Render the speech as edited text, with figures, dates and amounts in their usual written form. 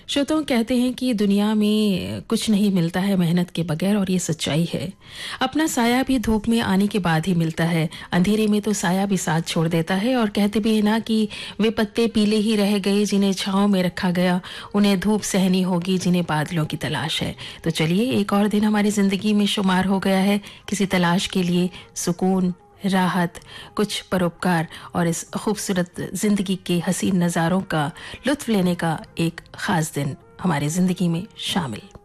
श्रोताओं, कहते हैं कि दुनिया में कुछ नहीं मिलता है मेहनत के बगैर, और ये सच्चाई है। अपना साया भी धूप में आने के बाद ही मिलता है। अंधेरे में तो साया भी साथ छोड़ देता है। और कहते भी है ना कि वे पत्ते पीले ही रह गए जिन्हें छांव में रखा गया, उन्हें धूप सहनी होगी जिन्हें बादलों की तलाश है। तो चलिए, एक और दिन हमारी जिंदगी में शुमार हो गया है किसी तलाश के लिए, सुकून, राहत, कुछ परोपकार और इस खूबसूरत जिंदगी के हसीन नज़ारों का लुत्फ लेने का एक खास दिन हमारी जिंदगी में शामिल।